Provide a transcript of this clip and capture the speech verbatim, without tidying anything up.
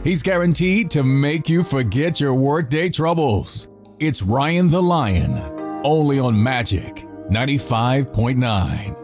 He's guaranteed to make you forget your workday troubles. It's Ryan the Lion, only on Magic ninety-five point nine.